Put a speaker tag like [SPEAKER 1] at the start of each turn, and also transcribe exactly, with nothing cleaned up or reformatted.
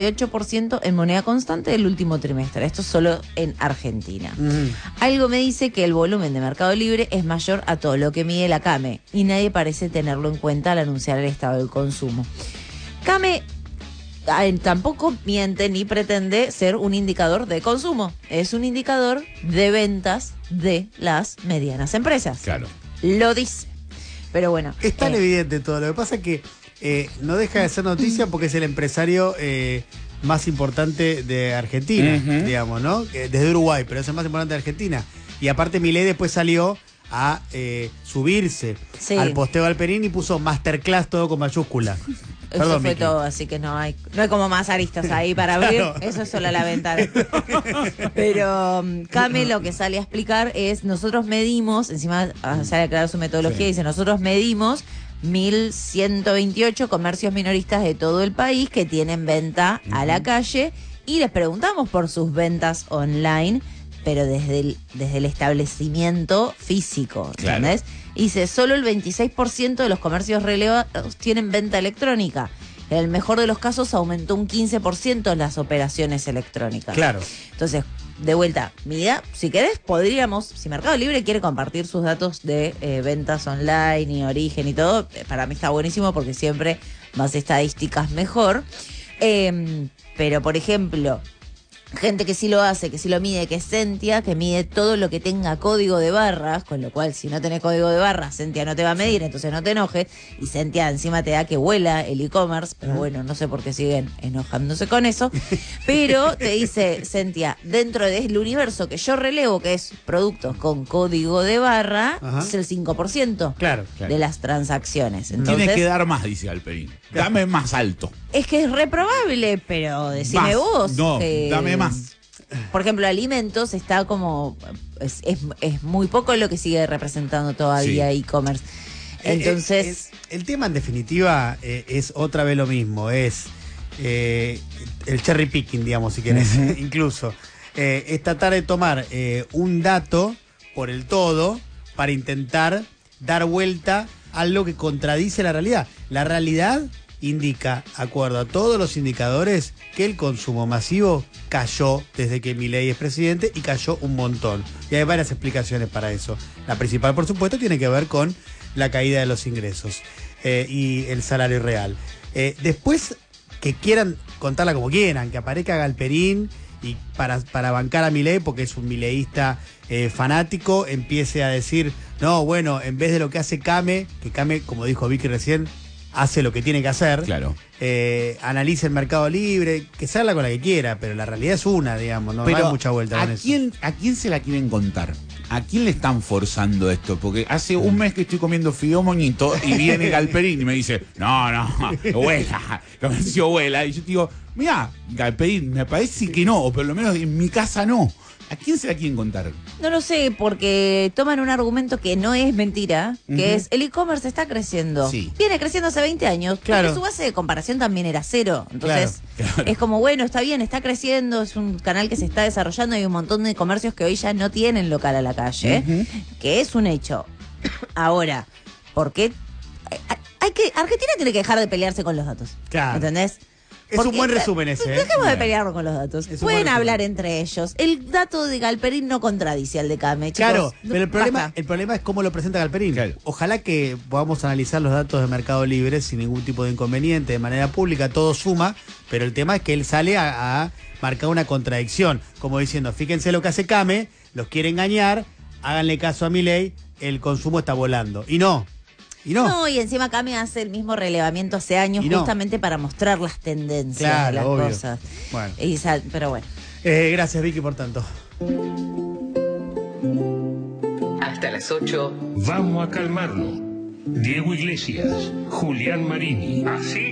[SPEAKER 1] ocho por ciento en moneda constante del último trimestre. Esto solo en Argentina.
[SPEAKER 2] Mm.
[SPEAKER 1] Algo me dice que el volumen de Mercado Libre es mayor a todo lo que mide la CAME y nadie parece tenerlo en cuenta al anunciar el estado del consumo. CAME eh, tampoco miente ni pretende ser un indicador de consumo. Es un indicador de ventas de las medianas empresas.
[SPEAKER 3] Claro.
[SPEAKER 1] Lo dice. Pero bueno.
[SPEAKER 2] Es tan
[SPEAKER 1] eh,
[SPEAKER 2] evidente todo. Lo que pasa es que eh, no deja de ser noticia porque es el empresario eh, más importante de Argentina,
[SPEAKER 3] Uh-huh.
[SPEAKER 2] digamos, ¿no? Eh, Desde Uruguay, pero es el más importante de Argentina. Y aparte Milei después salió a eh, subirse
[SPEAKER 1] Sí.
[SPEAKER 2] al posteo Galperín y puso masterclass todo con mayúscula.
[SPEAKER 1] Eso
[SPEAKER 2] Perdón,
[SPEAKER 1] fue
[SPEAKER 2] Miki.
[SPEAKER 1] todo, así que no hay no hay como más aristas ahí para abrir.
[SPEAKER 2] Claro.
[SPEAKER 1] Eso es solo la ventana. Pero um, Came lo que sale a explicar es, nosotros medimos, encima ah, sale a aclarar su metodología,
[SPEAKER 3] Sí.
[SPEAKER 1] dice, nosotros medimos mil ciento veintiocho comercios minoristas de todo el país que tienen venta a la calle y les preguntamos por sus ventas online, pero desde el, desde el establecimiento físico,
[SPEAKER 3] Claro.
[SPEAKER 1] ¿entendés? Y dice, solo el veintiséis por ciento de los comercios relevados tienen venta electrónica. En el mejor de los casos aumentó un quince por ciento las operaciones electrónicas.
[SPEAKER 2] Claro.
[SPEAKER 1] Entonces, de vuelta, mira, si querés, podríamos, si Mercado Libre quiere compartir sus datos de eh, ventas online y origen y todo, eh, para mí está buenísimo porque siempre más estadísticas mejor. Eh, pero, por ejemplo, gente que sí lo hace, que sí lo mide, que es Sentia, que mide todo lo que tenga código de barras, con lo cual si no tenés código de barras, Sentia no te va a medir, entonces no te enojes, y Sentia encima te da que vuela el e-commerce, pero bueno, no sé por qué siguen enojándose con eso, pero te dice Sentia, dentro del universo que yo relevo, que es productos con código de barra,
[SPEAKER 2] Ajá.
[SPEAKER 1] es el cinco por ciento
[SPEAKER 2] Claro,
[SPEAKER 3] claro.
[SPEAKER 1] de las transacciones. Entonces,
[SPEAKER 3] Tienes que dar más, dice Galperín. Dame más alto.
[SPEAKER 1] es que es reprobable, pero decime
[SPEAKER 3] Más.
[SPEAKER 1] vos.
[SPEAKER 3] No,
[SPEAKER 1] que-
[SPEAKER 3] dame más.
[SPEAKER 1] Por ejemplo, alimentos está como. Es, es, es muy poco lo que sigue representando todavía
[SPEAKER 3] Sí.
[SPEAKER 1] e-commerce.
[SPEAKER 2] Eh,
[SPEAKER 1] Entonces.
[SPEAKER 2] eh, el, el tema en definitiva eh, es otra vez lo mismo, es eh, el cherry picking, digamos, si querés, incluso. Eh, es tratar de tomar eh, un dato por el todo para intentar dar vuelta a algo que contradice la realidad. La realidad indica, acuerdo a todos los indicadores, que el consumo masivo cayó desde que Milei es presidente y cayó un montón. Y hay varias explicaciones para eso. La principal, por supuesto, tiene que ver con la caída de los ingresos eh, y el salario real. Eh, después, que quieran contarla como quieran, que aparezca Galperín y para, para bancar a Milei, porque es un mileísta eh, fanático, empiece a decir, no, bueno, en vez de lo que hace Came, que Came, como dijo Vicky recién, hace lo que tiene que hacer,
[SPEAKER 3] Claro.
[SPEAKER 2] eh, analice el Mercado Libre, que se habla con la que quiera, pero la realidad es una, digamos, no, no
[SPEAKER 3] Pero,
[SPEAKER 2] hay mucha vuelta con
[SPEAKER 3] ¿a
[SPEAKER 2] eso.
[SPEAKER 3] quién, ¿a quién se la quieren contar? ¿A quién le están forzando esto? Porque hace un mes que estoy comiendo fideo moñito y viene Galperín y me dice, no, no, abuela, comercio abuela. Y yo digo, mira, Galperín, me parece que no, o por lo menos en mi casa no. ¿A quién se la quieren contar?
[SPEAKER 1] No lo sé, porque toman un argumento que no es mentira, que
[SPEAKER 3] Ujú.
[SPEAKER 1] es el e-commerce está creciendo.
[SPEAKER 3] Sí.
[SPEAKER 1] Viene creciendo hace veinte años,
[SPEAKER 2] Claro.
[SPEAKER 1] porque su base de comparación también era cero. Entonces,
[SPEAKER 3] Claro, claro.
[SPEAKER 1] es como, bueno, está bien, está creciendo, es un canal que se está desarrollando, hay un montón de comercios que hoy ya no tienen local a la calle,
[SPEAKER 3] Ujú.
[SPEAKER 1] que es un hecho. Ahora, ¿por qué? Hay- Hay que, Argentina tiene que dejar de pelearse con los datos.
[SPEAKER 2] Claro.
[SPEAKER 1] ¿Entendés?
[SPEAKER 2] Es un
[SPEAKER 1] Porque-
[SPEAKER 2] buen resumen ese, ¿eh?
[SPEAKER 1] Dejemos de
[SPEAKER 3] Bien.
[SPEAKER 1] pelearnos con los datos.
[SPEAKER 2] Es un
[SPEAKER 1] Pueden
[SPEAKER 2] buen
[SPEAKER 1] hablar
[SPEAKER 2] resumen.
[SPEAKER 1] entre ellos. El dato de Galperín no contradice al de Came, chicos.
[SPEAKER 2] Claro, pero el problema,
[SPEAKER 1] Basta.
[SPEAKER 2] el problema es cómo lo presenta Galperín.
[SPEAKER 3] Claro.
[SPEAKER 2] Ojalá que podamos analizar los datos de Mercado Libre sin ningún tipo de inconveniente, de manera pública, todo suma, pero el tema es que él sale a, a marcar una contradicción, como diciendo, fíjense lo que hace Came, los quiere engañar, háganle caso a Milei, el consumo está volando. Y no, y no.
[SPEAKER 1] No, y encima Came hace el mismo relevamiento hace años
[SPEAKER 2] Y no.
[SPEAKER 1] justamente para mostrar las tendencias
[SPEAKER 2] Claro,
[SPEAKER 1] de las
[SPEAKER 2] obvio.
[SPEAKER 1] cosas.
[SPEAKER 2] Bueno.
[SPEAKER 1] Y sal- pero bueno.
[SPEAKER 2] Eh, gracias Vicky por tanto.
[SPEAKER 4] Hasta las ocho.
[SPEAKER 5] Vamos a calmarnos. Diego Iglesias, Julián Marini. Así